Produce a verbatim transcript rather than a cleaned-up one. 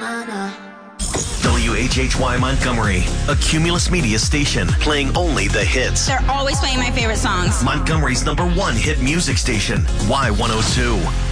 W H H Y Montgomery, a Cumulus Media station, playing only the hits. They're always playing my favorite songs. Montgomery's number one hit music station, Y one oh two.